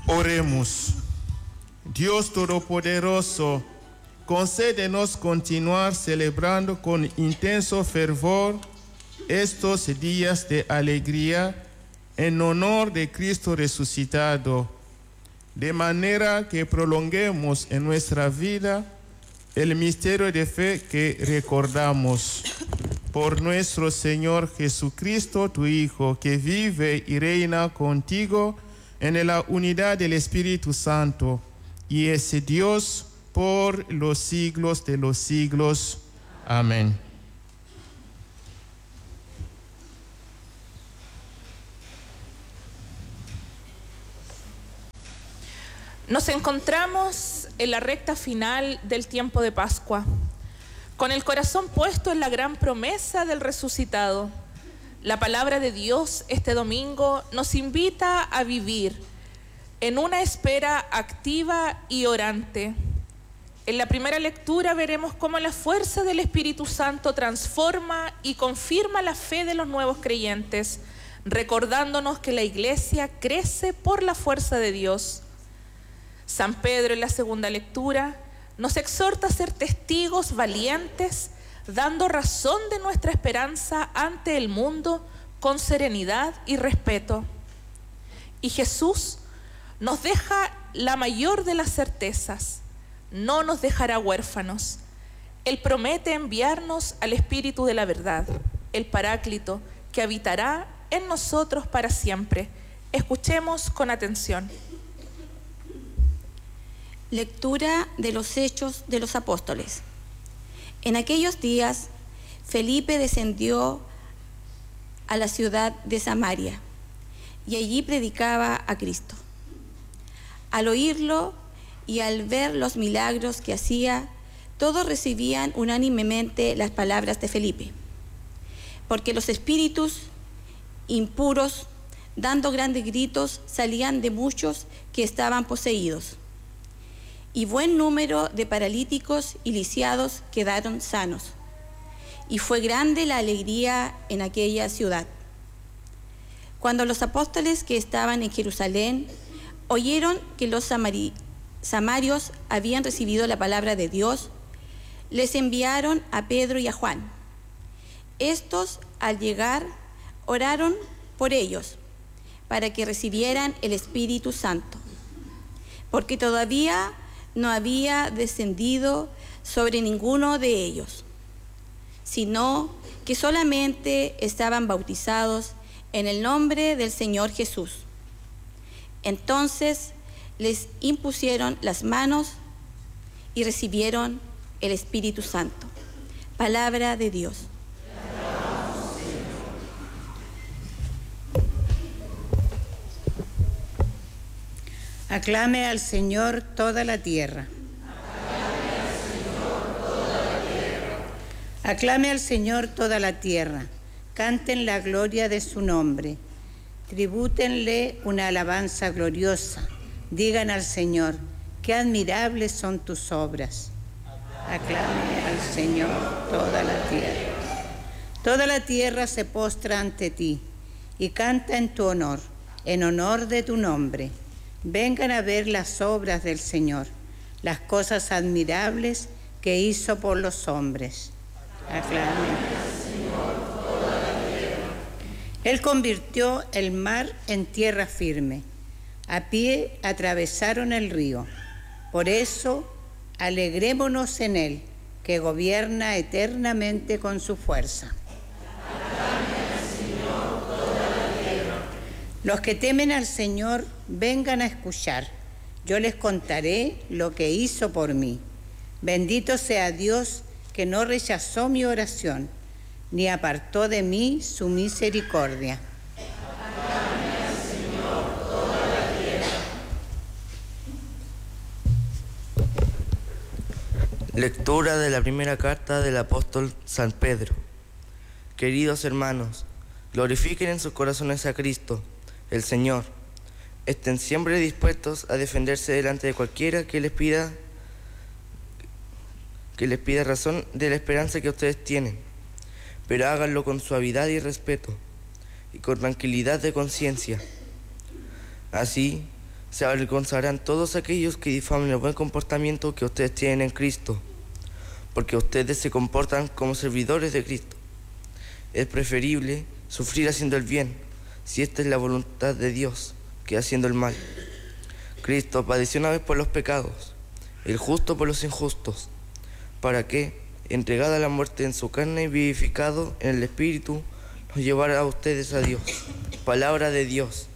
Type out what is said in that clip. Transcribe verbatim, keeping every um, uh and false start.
Oremos. Dios Todopoderoso, concédenos continuar celebrando con intenso fervor estos días de alegría en honor de Cristo resucitado, de manera que prolonguemos en nuestra vida el misterio de fe que recordamos. Por nuestro Señor Jesucristo, tu Hijo, que vive y reina contigo en la unidad del Espíritu Santo, y es Dios por los siglos de los siglos. Amén. Nos encontramos en la recta final del tiempo de Pascua, con el corazón puesto en la gran promesa del resucitado. La palabra de Dios este domingo nos invita a vivir en una espera activa y orante. En la primera lectura veremos cómo la fuerza del Espíritu Santo transforma y confirma la fe de los nuevos creyentes, recordándonos que la Iglesia crece por la fuerza de Dios. San Pedro en la segunda lectura nos exhorta a ser testigos valientes, dando razón de nuestra esperanza ante el mundo con serenidad y respeto. Y Jesús nos deja la mayor de las certezas: no nos dejará huérfanos. Él promete enviarnos al Espíritu de la verdad, el Paráclito, que habitará en nosotros para siempre. Escuchemos con atención. Lectura de los Hechos de los Apóstoles. En aquellos días, Felipe descendió a la ciudad de Samaria y allí predicaba a Cristo. Al oírlo y al ver los milagros que hacía, todos recibían unánimemente las palabras de Felipe, porque los espíritus impuros, dando grandes gritos, salían de muchos que estaban poseídos, y buen número de paralíticos y lisiados quedaron sanos. Y fue grande la alegría en aquella ciudad. Cuando los apóstoles que estaban en Jerusalén oyeron que los samari- samarios habían recibido la palabra de Dios, les enviaron a Pedro y a Juan. Estos, al llegar, oraron por ellos, para que recibieran el Espíritu Santo, porque todavía no había descendido sobre ninguno de ellos, sino que solamente estaban bautizados en el nombre del Señor Jesús. Entonces les impusieron las manos y recibieron el Espíritu Santo. Palabra de Dios. Aclame al Señor toda la tierra. Aclame al Señor toda la tierra. Canten la gloria de su nombre. Tribútenle una alabanza gloriosa. Digan al Señor, qué admirables son tus obras. Aclame al Señor toda la tierra. Toda la tierra se postra ante ti y canta en tu honor, en honor de tu nombre. Vengan a ver las obras del Señor, las cosas admirables que hizo por los hombres. Aclamen al Señor toda la tierra. Él convirtió el mar en tierra firme. A pie atravesaron el río. Por eso, alegrémonos en Él, que gobierna eternamente con su fuerza. Los que temen al Señor, vengan a escuchar. Yo les contaré lo que hizo por mí. Bendito sea Dios, que no rechazó mi oración, ni apartó de mí su misericordia. Aclame al Señor toda la tierra. Lectura de la primera carta del apóstol San Pedro. Queridos hermanos, glorifiquen en sus corazones a Cristo, el Señor. Estén siempre dispuestos a defenderse delante de cualquiera que les pida que les pida razón de la esperanza que ustedes tienen, pero háganlo con suavidad y respeto y con tranquilidad de conciencia. Así, Se avergonzarán todos aquellos que difamen el buen comportamiento que ustedes tienen en Cristo, porque ustedes se comportan como servidores de Cristo. Es preferible sufrir haciendo el bien, si esta es la voluntad de Dios, que haciendo el mal. Cristo padeció una vez por los pecados, el justo por los injustos, para que, entregada a la muerte en su carne y vivificado en el Espíritu, nos llevara a ustedes a Dios. Palabra de Dios.